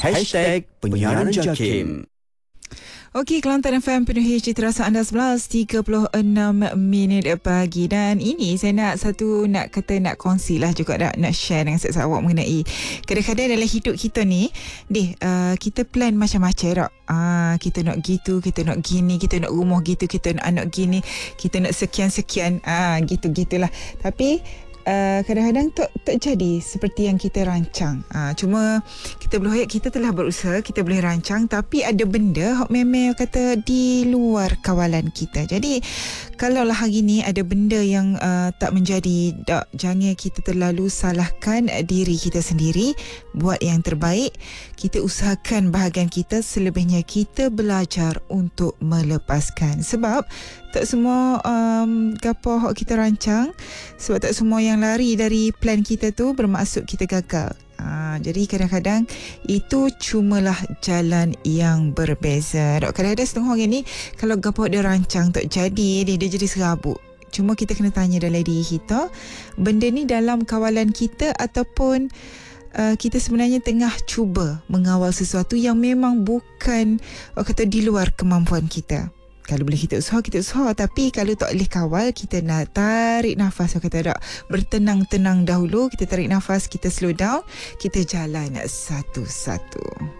Penyiaran JAKIM. Okey, Kelantan FM penuh citra rasa anda 11.36 minit pagi. Dan ini saya nak kongsi lah juga, nak share dengan sahabat awak mengenai kadang-kadang dalam hidup kita ni, kita plan macam-macam tak? Kita nak gitu, kita nak gini, kita nak rumah gitu, kita nak anak gini, kita nak sekian-sekian, gitu-gitulah. Tapi kadang-kadang tak jadi seperti yang kita rancang. Cuma kita telah berusaha, kita boleh rancang, tapi ada benda hak memang kata di luar kawalan kita. Jadi kalaulah hari ni ada benda yang tak menjadi, jangan kita terlalu salahkan diri kita sendiri. Buat yang terbaik, kita usahakan bahagian kita, selebihnya kita belajar untuk melepaskan. Sebab tak semua gapo hak kita rancang, sebab tak semua yang lari dari plan kita tu bermaksud kita gagal. Jadi kadang-kadang itu cumalah jalan yang berbeza. Kadang-kadang setengah orang ni kalau gapo dia rancang tak jadi, dia jadi serabut. Cuma kita kena tanya dalam diri kita, benda ni dalam kawalan kita ataupun kita sebenarnya tengah cuba mengawal sesuatu yang memang bukan kata di luar kemampuan kita. Kalau boleh kita usaha. Tapi kalau tak boleh kawal, kita nak tarik nafas. Kata tak, bertenang-tenang dahulu. Kita tarik nafas, kita slow down, kita jalan satu-satu.